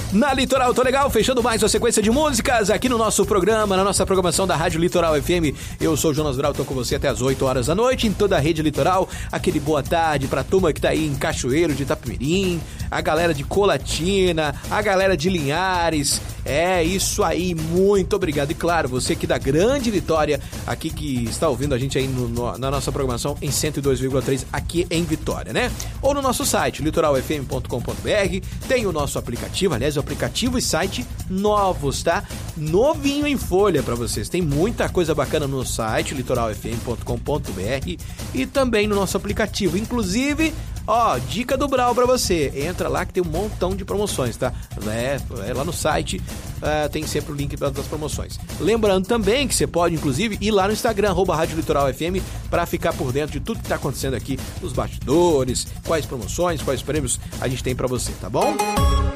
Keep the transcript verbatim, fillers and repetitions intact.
Na Litoral Tô Legal, fechando mais uma sequência de músicas aqui no nosso programa, na nossa programação da Rádio Litoral F M. Eu sou o Jonas Brau, tô com você até as oito horas da noite em toda a rede Litoral. Aquele boa tarde pra turma que tá aí em Cachoeiro de Itapemirim, a galera de Colatina, a galera de Linhares. É isso aí, muito obrigado. E claro, você aqui da Grande Vitória, aqui que está ouvindo a gente aí no, no, na nossa programação em cento e dois vírgula três aqui em Vitória, né? Ou no nosso site, litoral f m ponto com ponto b r. Tem o nosso aplicativo, aliás, o aplicativo e site novos, tá? Novinho em folha pra vocês. Tem muita coisa bacana no site, litoral f m ponto com ponto b r, e também no nosso aplicativo. Inclusive, ó, dica do Brau pra você. Entra lá que tem um montão de promoções, tá? É, é lá no site, uh, tem sempre o link das promoções. Lembrando também que você pode, inclusive, ir lá no Instagram, arroba Rádio Litoral F M, pra ficar por dentro de tudo que tá acontecendo aqui nos bastidores, quais promoções, quais prêmios a gente tem pra você, tá bom?